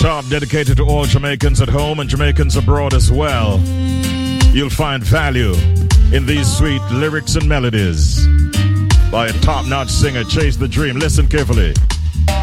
top dedicated to all Jamaicans at home and Jamaicans abroad as well. You'll find value in these sweet lyrics and melodies by a top-notch singer, Chase the Dream. Listen carefully.